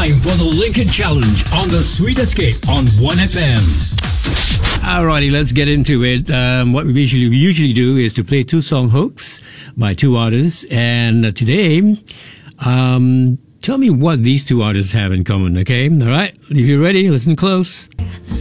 time for the Lincoln Challenge on the Sweet Escape on 1FM. Alrighty, let's get into it. What we usually do is to play two song hooks by two artists. And today, tell me what these two artists have in common, okay? All right, if you're ready, listen close.